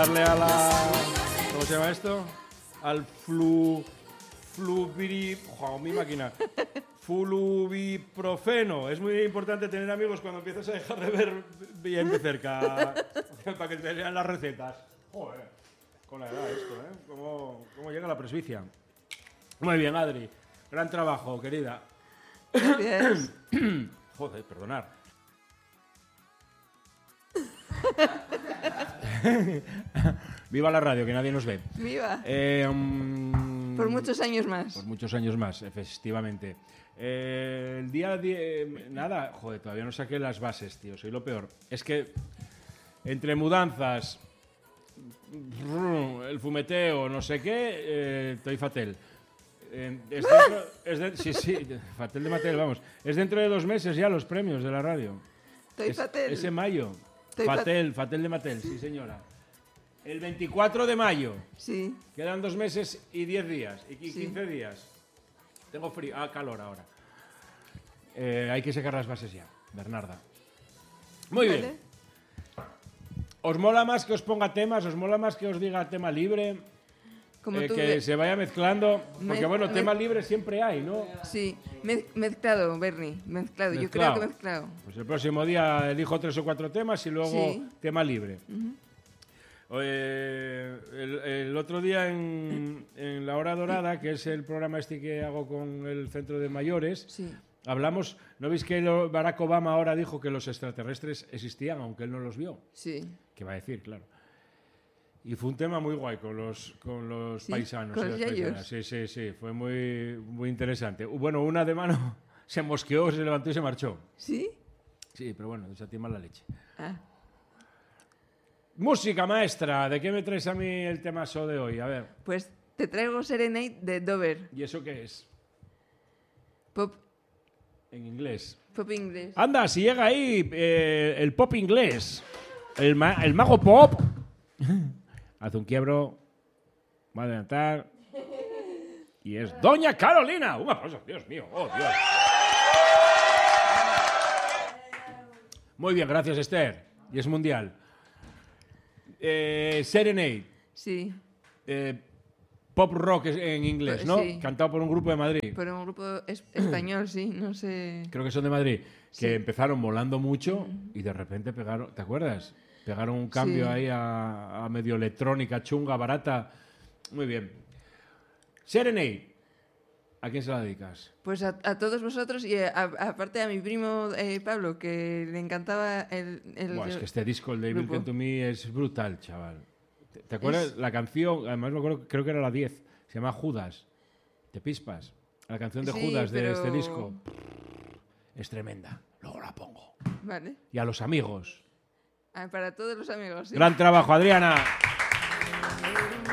darle a la... ¿Cómo se llama esto? Al mi máquina. Fluviprofeno. Es muy importante tener amigos cuando empiezas a dejar de ver bien de cerca para que te lean las recetas. Joder, con la edad esto, ¿eh? ¿Cómo llega la presbicia? Muy bien, Adri. Gran trabajo, querida. Gracias. Joder, perdonar. Viva la radio, que nadie nos ve. ¡Viva! Por muchos años más. Por muchos años más, efectivamente. El día 10... Nada, joder, todavía no saqué las bases, tío. Soy lo peor. Es que entre mudanzas, el fumeteo, no sé qué, estoy fatal. Sí, fatal de Mattel, vamos. Es dentro de 2 meses ya los premios de la radio. Estoy fatal. Es en mayo. Estoy Fatal de Mattel, sí señora. El 24 de mayo. Sí. Quedan 2 meses y 10 días. Y 15 días. Tengo frío. Calor ahora. Hay que sacar las bases ya, Bernarda. Muy Vale. bien. ¿Os mola más que os ponga temas? ¿Os mola más que os diga tema libre? Como tú Que se vaya mezclando. Porque bueno, tema libre siempre hay, ¿no? Sí, mezclado, Bernie, mezclado. Yo creo que mezclado. Pues el próximo día elijo 3 o 4 temas y luego Sí. tema libre. El otro día en La Hora Dorada, que es el programa este que hago con el Centro de Mayores, Sí. hablamos, ¿no veis que Barack Obama ahora dijo que los extraterrestres existían, aunque él no los vio? Sí. ¿Qué va a decir? Claro. Y fue un tema muy guay con los Sí, paisanos. con y los las yayos. paisanas. Sí, fue muy interesante. Bueno, una de mano se mosqueó, se levantó y se marchó. ¿Sí? Sí, pero bueno, esa mala leche. Ah. Música, maestra. ¿De qué me traes a mí el temazo de hoy? A ver. Pues te traigo Serenade de Dover. ¿Y eso qué es? Pop En inglés. inglés. Anda, si llega ahí el pop inglés. El mago pop. Hace un quiebro. Va a adelantar. Y es Doña Carolina. Un aplauso, Dios mío. Oh, Dios. Muy bien, gracias, Esther. Y es mundial. Serenade. Sí, Pop rock en inglés, ¿no? Sí. Cantado por un grupo de Madrid. por un grupo español, sí, no sé. Creo que son de Madrid. Sí. Que empezaron molando mucho y de repente pegaron... ¿Te acuerdas? Pegaron un cambio Sí. ahí a medio electrónica, chunga, barata. Muy bien. Serenade. ¿A quién se la dedicas? Pues a todos vosotros y aparte a mi primo Pablo, que le encantaba el Buah, es que este disco, el Devil grupo. Came to Me, es brutal, chaval. ¿Te acuerdas? La canción, además me acuerdo, creo que era la 10, se llama Judas. ¿Te pispas? La canción de Sí, Judas de pero- este disco. Es tremenda. Luego la pongo. Vale. Y a los amigos. Para todos los amigos, sí. Gran trabajo, Adriana.